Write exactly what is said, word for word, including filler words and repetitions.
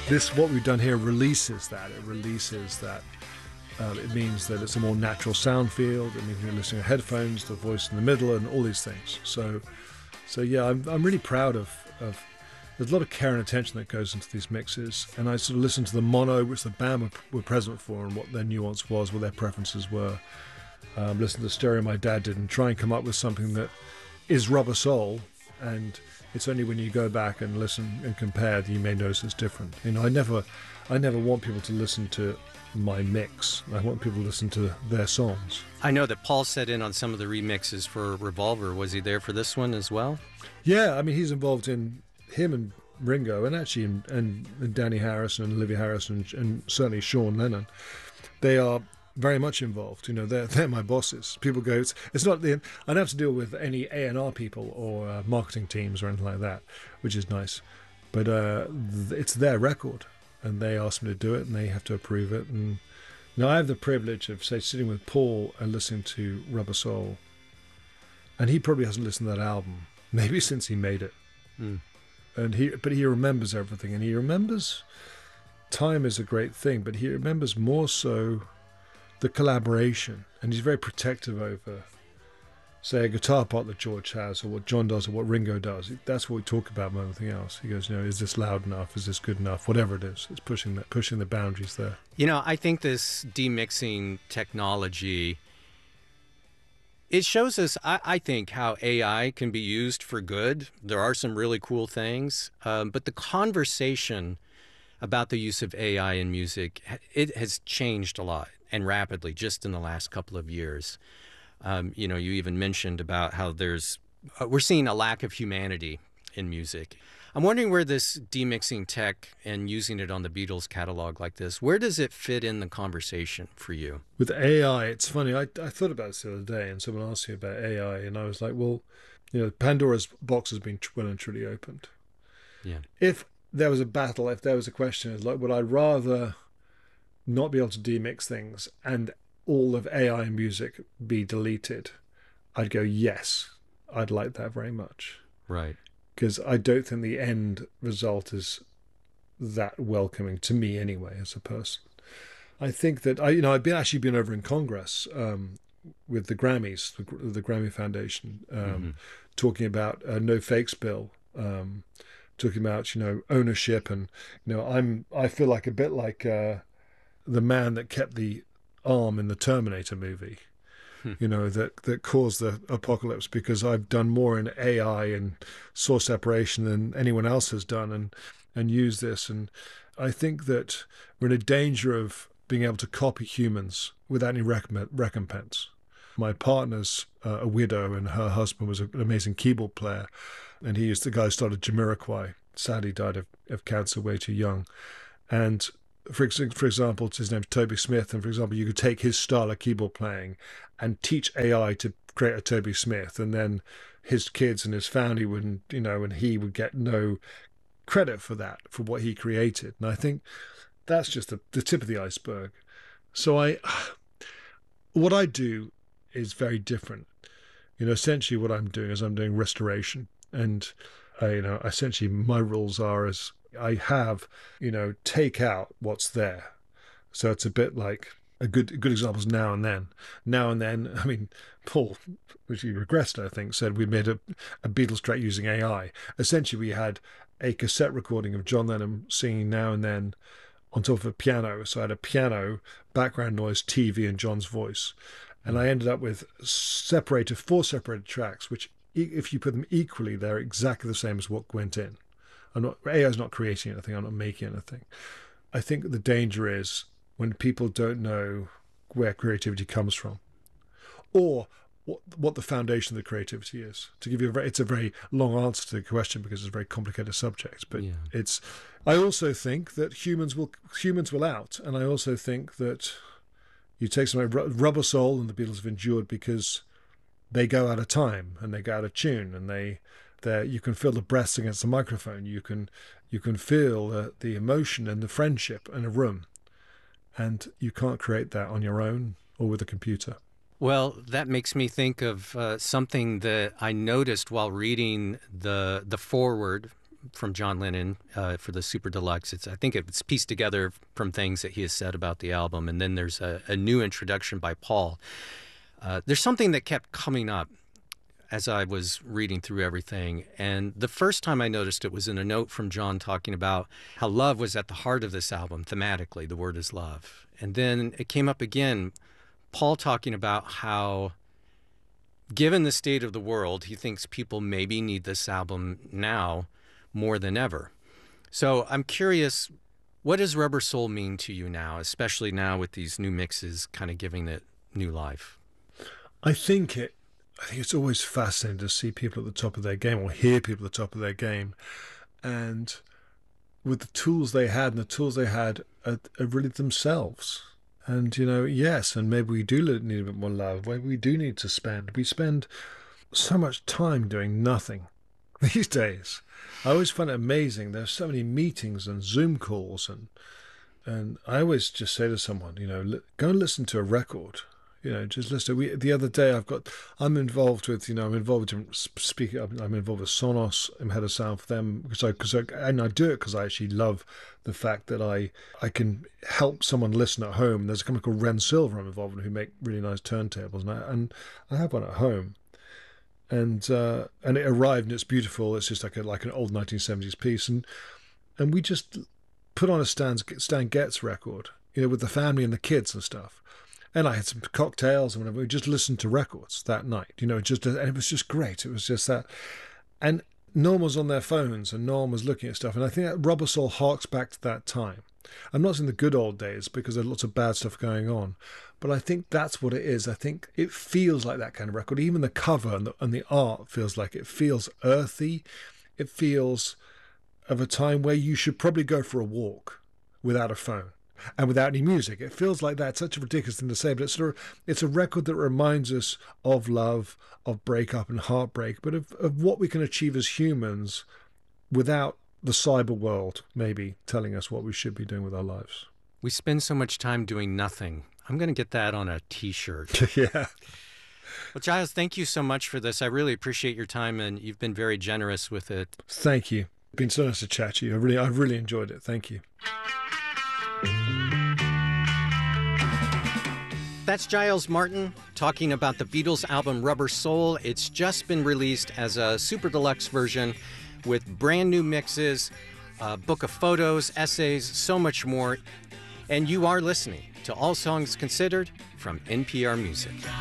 This, what we've done here, releases that. It releases that. Um, it means that it's a more natural sound field. It means you're listening to headphones, the voice in the middle, and all these things. So, so yeah, I'm I'm really proud of of. There's a lot of care and attention that goes into these mixes, and I sort of listen to the mono, which the band were, were present for, and what their nuance was, what their preferences were. Um, listen to the stereo my dad did, and try and come up with something that is Rubber Soul. And it's only when you go back and listen and compare that you may notice it's different. You know, I never, I never want people to listen to my mix. I want people to listen to their songs. I know that Paul set in on some of the remixes for Revolver. Was he there for this one as well? Yeah, I mean, he's involved in him and Ringo, and actually, in, and, and Danny Harrison and Olivia Harrison, and, and certainly Sean Lennon. They are very much involved. You know, they're they're my bosses. People go, it's, it's not the. I don't have to deal with any A and R people or uh, marketing teams or anything like that, which is nice. But uh, th- it's their record, and they ask me to do it, and they have to approve it. And you know, I have the privilege of, say, sitting with Paul and listening to Rubber Soul, and he probably hasn't listened to that album maybe since he made it. Mm. And he, but he remembers everything, and he remembers. Time is a great thing, but he remembers more so the collaboration, and he's very protective over, say, a guitar part that George has, or what John does, or what Ringo does. That's what we talk about more than anything else. He goes, you know, is this loud enough? Is this good enough? Whatever it is, it's pushing the, pushing the boundaries there. You know, I think this demixing technology, it shows us, I, I think, how A I can be used for good. There are some really cool things, um, but the conversation about the use of A I in music, it has changed a lot and rapidly just in the last couple of years. Um, you know, you even mentioned about how there's, uh, we're seeing a lack of humanity in music. I'm wondering where this demixing tech and using it on the Beatles catalog like this, where does it fit in the conversation for you? With A I, it's funny, I, I thought about this the other day, and someone asked me about A I, and I was like, well, you know, Pandora's box has been well and truly opened. Yeah. If there was a battle, if there was a question, it's like, would I rather not be able to demix things and all of A I music be deleted? I'd go, yes, I'd like that very much. Right. Because I don't think the end result is that welcoming to me anyway, as a person. I think that I, you know, I've been actually been over in Congress um, with the Grammys, the, the Grammy Foundation, um, mm-hmm. talking about a no fakes bill, um, talking about, you know, ownership, and you know, I'm I feel like a bit like uh, the man that kept the arm in the Terminator movie. You know, that, that caused the apocalypse, because I've done more in A I and source separation than anyone else has done, and, and used this. And I think that we're in a danger of being able to copy humans without any recomp- recompense. My partner's uh, a widow, and her husband was an amazing keyboard player. And he is the guy who started Jamiroquai. Sadly died of, of cancer way too young. And For, for example, his name's Toby Smith, and for example, you could take his style of keyboard playing and teach A I to create a Toby Smith, and then his kids and his family wouldn't, you know, and he would get no credit for that, for what he created. And I think that's just the, the tip of the iceberg. So I, what I do is very different. You know, essentially what I'm doing is I'm doing restoration, and I, you know, essentially my rules are as I have, you know, take out what's there. So it's a bit like a good a good example is Now and Then. Now and Then, I mean, Paul, which he regressed, I think, said we made a, a Beatles track using A I. Essentially, we had a cassette recording of John Lennon singing Now and Then on top of a piano. So I had a piano, background noise, T V, and John's voice. And I ended up with separated, four separated tracks, which if you put them equally, they're exactly the same as what went in. I'm not, A I is not creating anything. I'm not making anything. I think the danger is when people don't know where creativity comes from, or what what the foundation of the creativity is. To give you a very, it's a very long answer to the question because it's a very complicated subject. But yeah. it's. I also think that humans will humans will out, and I also think that you take something like Rubber Soul, and the Beatles have endured because they go out of time and they go out of tune, and they. There, you can feel the breaths against the microphone. You can, you can feel uh, the emotion and the friendship in a room, and you can't create that on your own or with a computer. Well, that makes me think of uh, something that I noticed while reading the the foreword from John Lennon uh, for the Super Deluxe. It's I think it's pieced together from things that he has said about the album, and then there's a, a new introduction by Paul. Uh, there's something that kept coming up as I was reading through everything, and the first time I noticed it was in a note from John talking about how love was at the heart of this album thematically. The word is love, and then it came up again. Paul talking about how, given the state of the world, he thinks people maybe need this album now more than ever. So I'm curious, what does Rubber Soul mean to you now, especially now with these new mixes kind of giving it new life? I think it. I think it's always fascinating to see people at the top of their game, or hear people at the top of their game, and with the tools they had, and the tools they had are, are really themselves. And, you know, yes, and maybe we do need a bit more love. Maybe we do need to spend. We spend so much time doing nothing these days. I always find it amazing. There's so many meetings and Zoom calls, and and I always just say to someone, you know, go and listen to a record. You know, just listen. We, the other day, I've got, I'm involved with, you know, I'm involved in speaking. I'm involved with Sonos. I'm head of sound for them because I, because I, and I do it because I actually love the fact that I, I can help someone listen at home. There's a company called Ren Silver I'm involved in who make really nice turntables, and I, and I have one at home, and uh, and it arrived and it's beautiful. It's just like a like an old nineteen seventies piece, and and we just put on a Stan Stan Getz record, you know, with the family and the kids and stuff. And I had some cocktails and whatever. We just listened to records that night, you know, just, and it was just great. It was just that. And no one was on their phones and no one was looking at stuff. And I think that Rubber Soul harks back to that time. I'm not saying the good old days because there's lots of bad stuff going on, but I think that's what it is. I think it feels like that kind of record. Even the cover and the, and the art feels like it feels earthy. It feels of a time where you should probably go for a walk without a phone. And without any music. It feels like that. It's such a ridiculous thing to say, but it's sort of, it's a record that reminds us of love, of breakup and heartbreak, but of, of what we can achieve as humans without the cyber world maybe telling us what we should be doing with our lives. We spend so much time doing nothing. I'm going to get that on a T-shirt. Yeah. Well, Giles, thank you so much for this. I really appreciate your time, and you've been very generous with it. Thank you. It's been so nice to chat to you. I really, I've really enjoyed it. Thank you. That's Giles Martin talking about the Beatles album Rubber Soul. It's just been released as a super deluxe version with brand new mixes, a book of photos, essays, so much more. And you are listening to All Songs Considered from N P R Music.